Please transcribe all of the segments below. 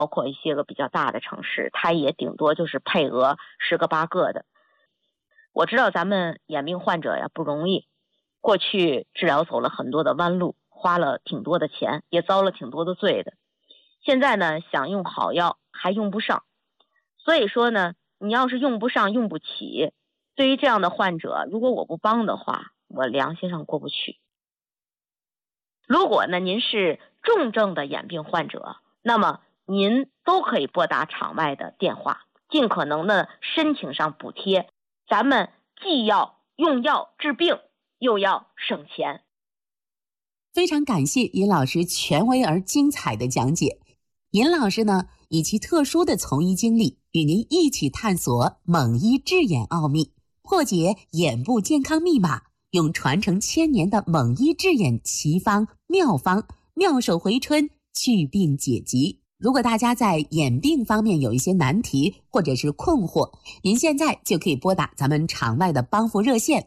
包括一些个比较大的城市，它也顶多就是配额10个8个的。我知道咱们眼病患者呀不容易，过去治疗走了很多的弯路，花了挺多的钱，也遭了挺多的罪的。现在呢，想用好药还用不上，所以说呢，你要是用不上用不起，对于这样的患者，如果我不帮的话，我良心上过不去。如果呢您是重症的眼病患者，那么您都可以拨打场外的电话，尽可能的申请上补贴。咱们既要用药治病，又要省钱。 非常感谢尹老师权威而精彩的讲解。尹老师呢，以其特殊的从医经历，与您一起探索蒙医治眼奥秘，破解眼部健康密码，用传承1000年的蒙医治眼奇方妙方，妙手回春，祛病解疾。如果大家在眼病方面有一些难题或者是困惑，您现在就可以拨打咱们场外的帮扶热线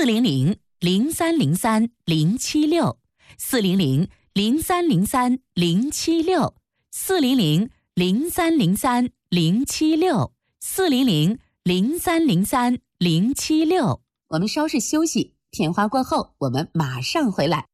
400-0303-076 400-0303-076 400-0303-076 400-0303-076。 我们稍事休息，片花过后我们马上回来。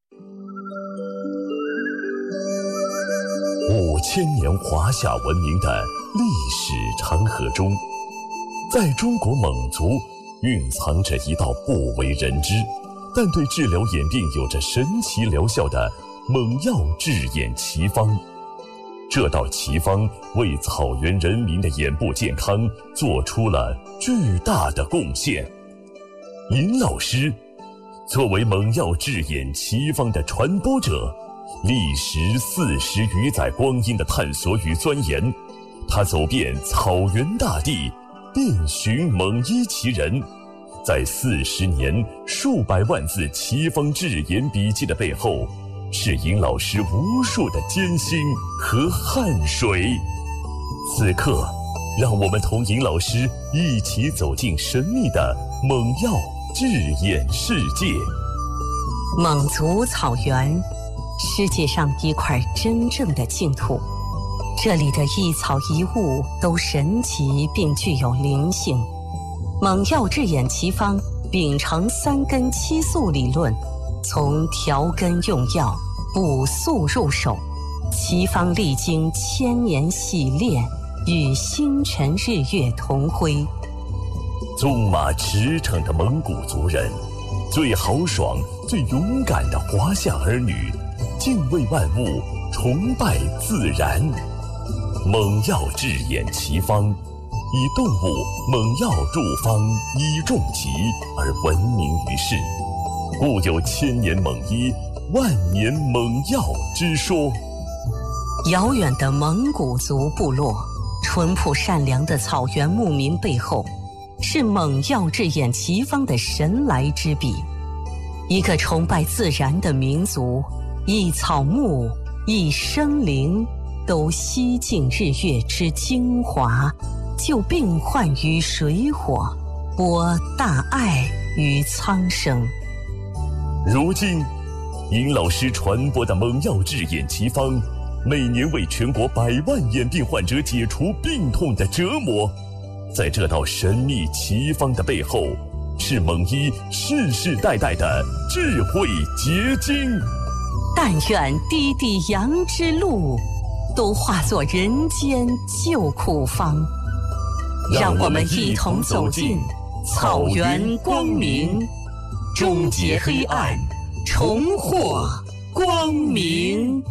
5000年华夏文明的历史长河中，在中国蒙族蕴藏着一道不为人知，但对治疗眼病有着神奇疗效的蒙药治眼奇方。这道奇方为草原人民的眼部健康做出了巨大的贡献。尹老师作为蒙药治眼奇方的传播者，历时40余载光阴的探索与钻研，他走遍草原大地，遍寻蒙医奇人，在40年数百万字奇方治眼笔记的背后，是尹老师无数的艰辛和汗水。此刻，让我们同尹老师一起走进神秘的蒙药治眼世界。 蒙族草原，世界上一块真正的净土，这里的一草一物都神奇并具有灵性。蒙药治眼奇方秉承3根7素理论，从调根用药、补素入手，奇方历经1000年洗炼，与星辰日月同辉。 纵马驰骋的蒙古族人，最豪爽、最勇敢的华夏儿女，敬畏万物，崇拜自然。蒙药治眼奇方，以动物蒙药入方，以重疾而闻名于世，故有1000年蒙医，万年蒙药之说。 遥远的蒙古族部落，淳朴善良的草原牧民背后，是蒙药治眼奇方的神来之笔。一个崇拜自然的民族，一草木，一生灵，都吸尽日月之精华，救病患于水火，播大爱于苍生。 如今，尹老师传播的蒙药治眼奇方，每年为全国100万眼病患者解除病痛的折磨。在这道神秘奇方的背后，是蒙医世世代代的智慧结晶。 但愿滴滴阳之路，都化作人间救苦方。让我们一同走进草原光明，终结黑暗，重获光明。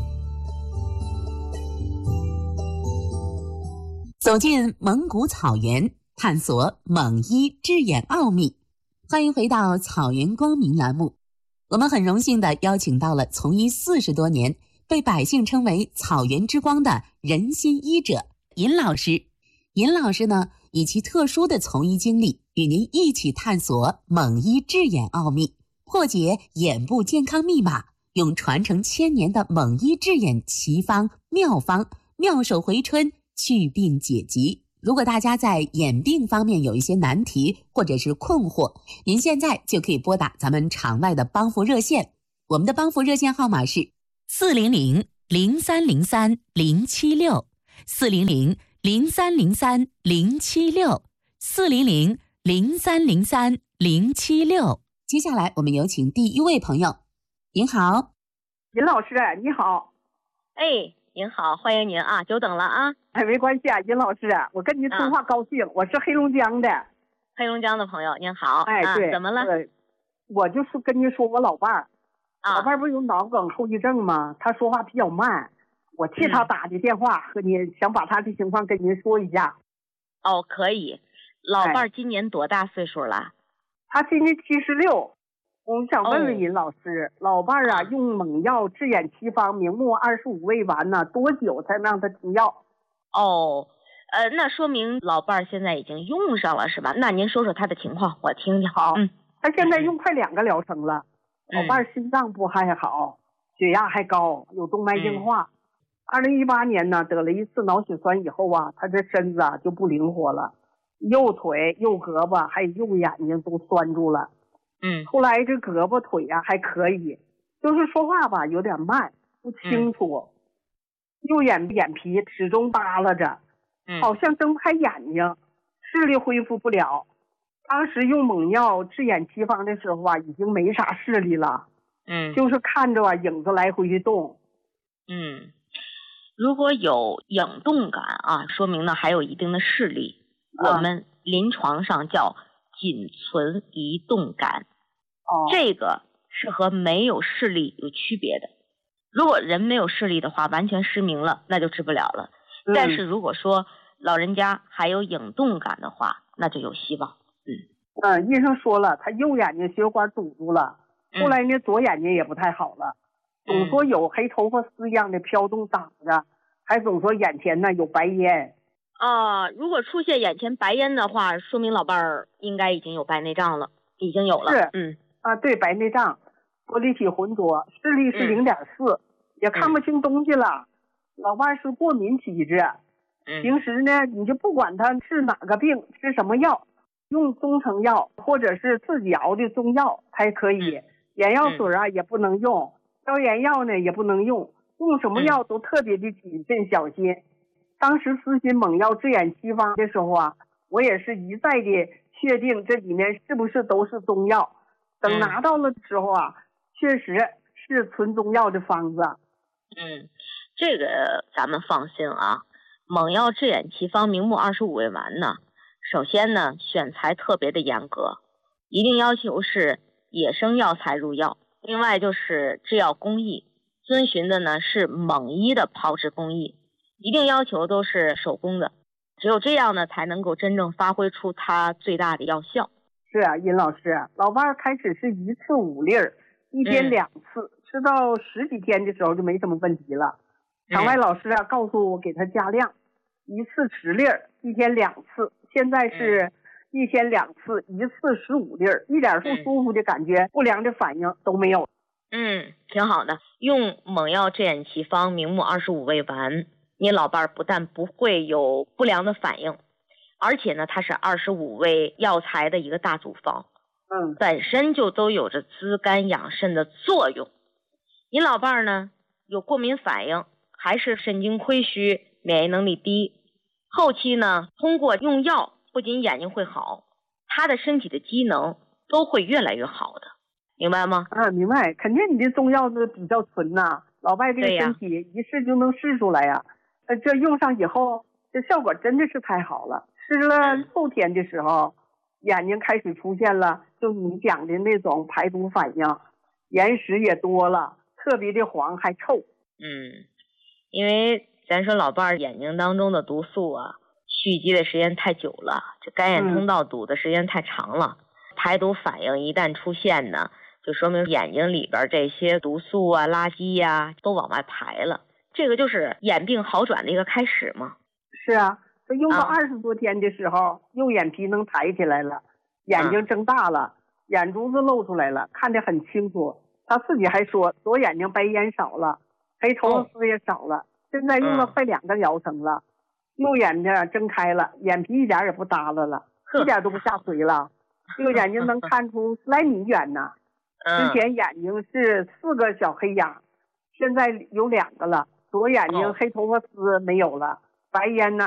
走进蒙古草原，探索蒙医治眼奥秘。欢迎回到草原光明栏目。我们很荣幸地邀请到了从医40多年，被百姓称为草原之光的仁心医者尹老师。尹老师呢，以其特殊的从医经历，与您一起探索蒙医治眼奥秘，破解眼部健康密码，用传承1000年的蒙医治眼奇方妙方，妙手回春，祛病解疾。如果大家在眼病方面有一些难题或者是困惑，您现在就可以拨打咱们场外的帮扶热线。我们的帮扶热线号码是 400-0303-076 ，400-0303-076，400-0303-076。 接下来我们有请第一位朋友。您好， 尹老师，你好。 哎，您好，欢迎您啊，久等了啊。 哎，没关系啊，尹老师，我跟您通话高兴。我是黑龙江的。 黑龙江的朋友，您好。 哎，对， 怎么了？ 我就是跟您说，我老伴儿，老伴儿不是有脑梗后遗症吗？他说话比较慢，我替他打的电话，和您想把他的情况跟您说一下。 哦，可以。老伴儿今年多大岁数了？ 他今年76。我想问问尹老师，老伴儿用猛药治眼奇方明目25味丸呢，多久才能让他停药？ 那说明老伴儿现在已经用上了是吧？那您说说他的情况，我听听。 好，他现在用快2个疗程了。老伴儿心脏不还好，血压还高，有动脉硬化。2018年呢，得了一次脑血栓以后啊，他这身子就不灵活了，右腿、右胳膊还有右眼睛都拴住了。后来这胳膊腿还可以，就是说话吧有点慢，不清楚。右眼皮始终耷拉着，好像睁不开眼睛，视力恢复不了。当时用猛药治眼奇方的时候啊，已经没啥视力了。就是看着影子来回的动。 如果有影动感啊，说明呢还有一定的视力。我们临床上叫仅存移动感。这个是和没有视力有区别的。如果人没有视力的话，完全失明了，那就治不了了。但是如果说老人家还有影动感的话，那就有希望。 医生说了，他右眼睛血管堵住了，后来呢左眼睛也不太好了，总说有黑头发丝一样的飘动挡着，还总说眼前呢有白烟。 如果出现眼前白烟的话，说明老伴儿应该已经有白内障了，已经有了。 是，对，白内障，玻璃体浑浊，视力是0.4，也看不清东西了。老伴儿是过敏体质，平时呢你就不管他是哪个病，吃什么药，用中成药或者是自己熬的中药才可以。眼药水也不能用，消炎药呢也不能用，用什么药都特别的谨慎小心。当时咨询猛药治眼奇方的时候啊，我也是一再的确定这里面是不是都是中药。等拿到了之后啊，确实是纯中药的方子。 这个咱们放心啊。猛药治眼奇方明目25味丸呢，首先呢选材特别的严格，一定要求是野生药材入药。另外就是制药工艺遵循的呢是蒙医的炮制工艺，一定要求都是手工的，只有这样呢才能够真正发挥出它最大的药效。 是啊，尹老师，老伴儿开始是1次5粒儿，一天2次，吃到10几天的时候就没什么问题了。场外老师告诉我给他加量，1次10粒儿，一天2次，现在是一天2次，1次15粒儿，一点不舒服的感觉，不良的反应都没有。 挺好的。用猛药治眼奇方明目25味丸，你老伴儿不但不会有不良的反应，而且呢它是25味药材的一个大组方，本身就都有着滋肝养肾的作用。你老伴儿呢有过敏反应，还是神经亏虚，免疫能力低，后期呢通过用药，不仅眼睛会好，他的身体的机能都会越来越好的，明白吗？ 明白，肯定你的中药是比较纯呐，老伴这个身体一试就能试出来呀。这用上以后，这效果真的是太好了。吃了6天的时候，眼睛开始出现了就你讲的那种排毒反应，眼屎也多了，特别的黄还臭。 因为咱说老伴儿眼睛当中的毒素啊蓄积的时间太久了，这肝眼通道堵的时间太长了，排毒反应一旦出现呢，就说明眼睛里边这些毒素啊垃圾呀都往外排了，这个就是眼病好转的一个开始嘛。 是啊，这用到20多天的时候，右眼皮能抬起来了，眼睛睁大了，眼珠子露出来了，看得很清楚。他自己还说左眼睛白烟少了，黑头发丝也少了。现在用了快2个疗程了，右眼睛睁开了，眼皮一点也不耷拉了，一点都不下垂了，右眼睛能看出10来米远呢。之前眼睛是4个小黑眼，现在有2个了，左眼睛黑头发丝没有了， 白烟呢